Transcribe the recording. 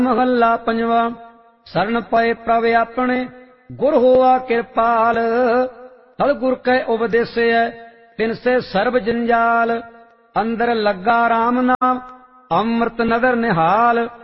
महला पंजवा। शरण पाए प्रभ अपने गुर होआ कृपाल। हल गुर कै उपदेसे तिन से सर्ब जंजाल। अंदर लगा राम नाम अमृत नगर निहाल।